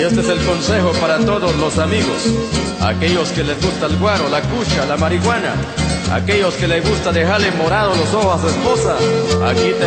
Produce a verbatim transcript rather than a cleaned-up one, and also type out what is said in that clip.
este es el consejo para todos los amigos, aquellos que les gusta el guaro, la cucha, la marihuana, aquellos que les gusta dejarle morados los ojos a su esposa. Aquí te